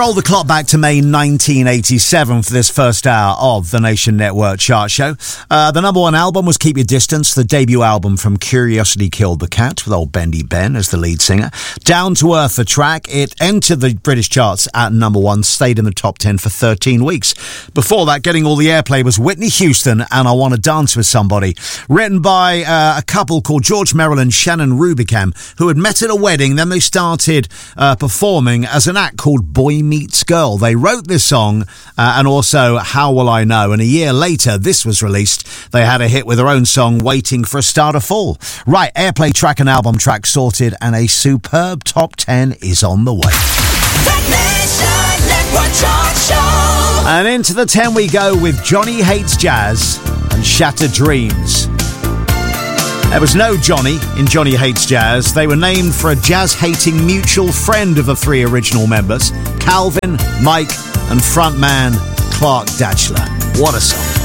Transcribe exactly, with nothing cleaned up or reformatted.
Roll the clock back to May nineteen eighty-seven for this first hour of the Nation Network chart show. Uh, the number one album was Keep Your Distance, the debut album from Curiosity Killed the Cat, with old Bendy Ben as the lead singer. Down to Earth, the track. It entered the British charts at number one, stayed in the top ten for thirteen weeks. Before that, getting all the airplay was Whitney Houston and I Want to Dance with Somebody, written by uh, a couple called George Merrill and Shannon Rubicam, who had met at a wedding. Then they started uh, performing as an act called Boy Meets Girl. They wrote this song uh, and also How Will I Know, and a year later this was released. They had a hit with their own song Waiting for a Star to Fall. Right, airplay track and album track sorted, and a superb top ten is on the way. The Nation Network Chart Show. And into the ten we go with Johnny Hates Jazz and Shattered Dreams. There was no Johnny in Johnny Hates Jazz. They were named for a jazz-hating mutual friend of the three original members, Calvin, Mike, and frontman Clark Datchler. What a song.